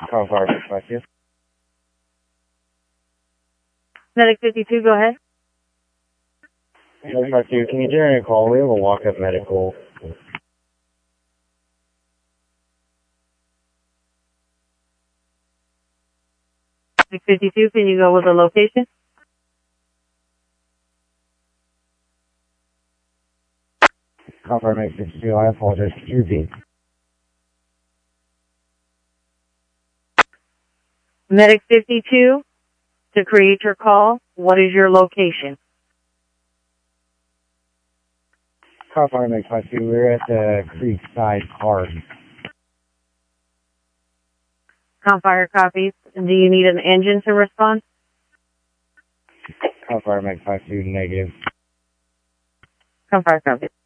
Call fire Medic 52. Medic 52, go ahead. Medic 52, can you generate a call? We have a walk-up medical. Medic 52, can you go with the location? Call fire Medic 52, I apologize for your beat. Medic 52, to create your call, what is your location? Call fire Medic 52, we're at the Creekside Park. Fire copies. Do you need an engine to respond? Call fire Medic 52, negative. Fire copies.